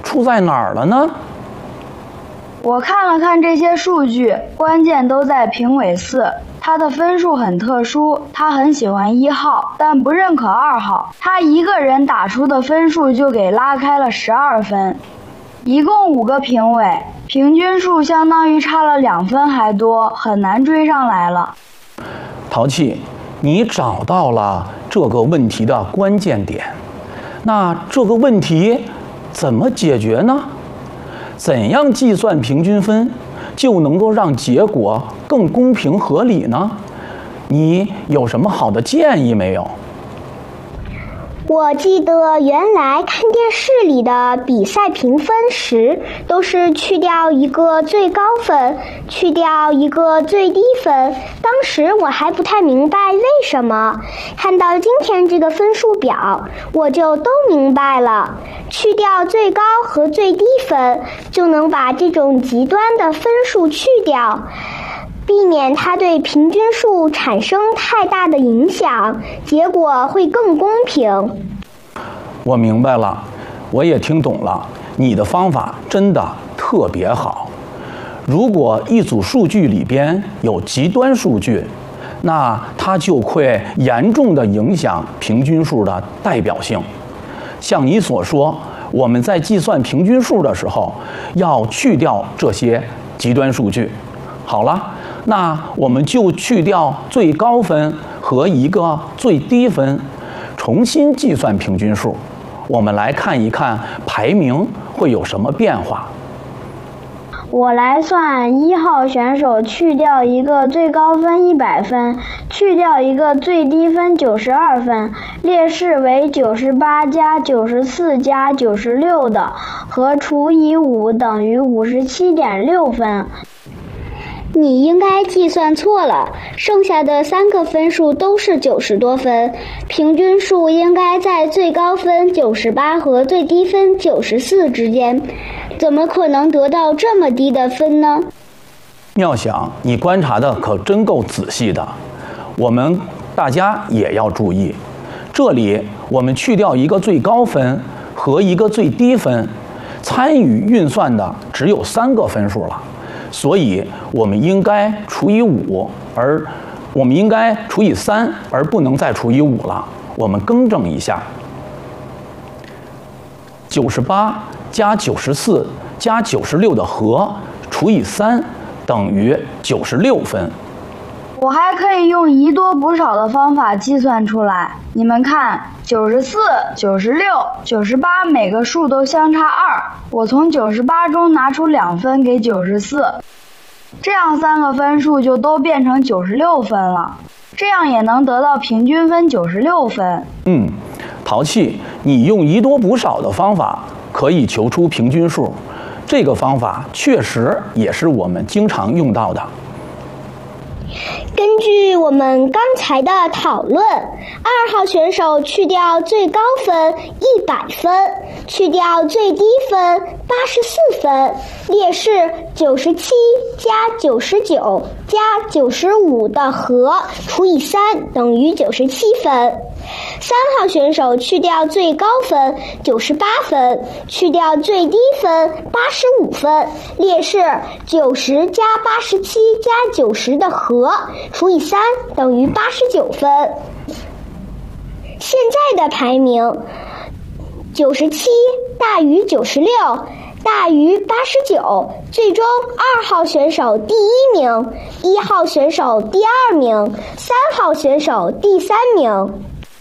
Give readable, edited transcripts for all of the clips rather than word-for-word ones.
出在哪儿了呢？ 我看了看这些数据，关键都在评委4。他的分数很特殊，他很喜欢1号，但不认可2号。他一个人打出的分数就给拉开了12分。一共5个评委，平均数相当于差了2分还多，很难追上来了。 淘气，你找到了这个问题的关键点。那这个问题怎么解决呢？怎样计算平均分就能够让结果更公平合理呢？你有什么好的建议没有？ 我记得原来看电视里的比赛评分时，都是去掉一个最高分，去掉一个最低分。当时我还不太明白为什么，看到今天这个分数表，我就都明白了。去掉最高和最低分，就能把这种极端的分数去掉，避免它对平均数产生太大的影响，结果会更公平。 我明白了，我也听懂了，你的方法真的特别好。如果一组数据里边有极端数据，那它就会严重的影响平均数的代表性。像你所说，我们在计算平均数的时候，要去掉这些极端数据。好了，那我们就去掉最高分和一个最低分，重新计算平均数。我们来看一看排名会有什么变化。 我来算1号选手去掉一个最高分100分，去掉一个最低分92分，列式为98加94加96的，和除以5等于57.6分。 你应该计算错了，剩下的3个分数都是90多分，平均数应该在最高分98和最低分94之间，怎么可能得到这么低的分呢？ 妙想，你观察的可真够仔细的。我们大家也要注意，这里我们去掉一个最高分和一个最低分，参与运算的只有3个分数了。所以我们应该除以5，而我们应该除以3，而不能再除以5了。我们更正一下，98加94加96的和除以3等于96分。 我还可以用宜多补少的方法计算出来。你们看，94、96、98每个数都相差2，我从98中拿出2分给94，这样3个分数就都变成96分了，这样也能得到平均分96分。 淘气，你用宜多补少的方法可以求出平均数，这个方法确实也是我们经常用到的。 根据我们刚才的讨论，2号选手去掉最高分100分，去掉最低分84分，列式97加99加95的和除以3等于97分。3号选手去掉最高分98分，去掉最低分85分，列式90加87加90的和除以3等于89分。现在的排名97大于96大于89，最终2号选手第1名，1号选手第2名，3号选手第3名。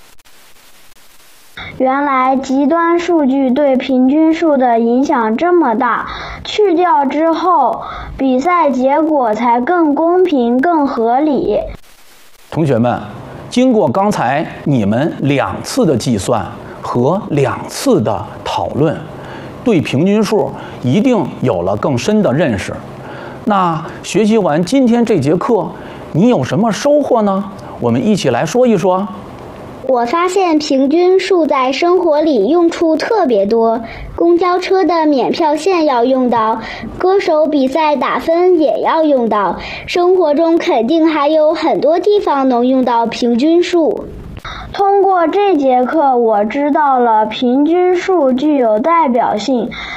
原来极端数据对平均数的影响这么大，去掉之后，比赛结果才更公平、更合理。 同学们，经过刚才你们2次的计算和2次的讨论，对平均数一定有了更深的认识。那学习完今天这节课，你有什么收获呢？我们一起来说一说。 我发现平均数在生活里用处特别多，公交车的免票线要用到，歌手比赛打分也要用到，生活中肯定还有很多地方能用到平均数。 通过这节课，我知道了平均数具有代表性，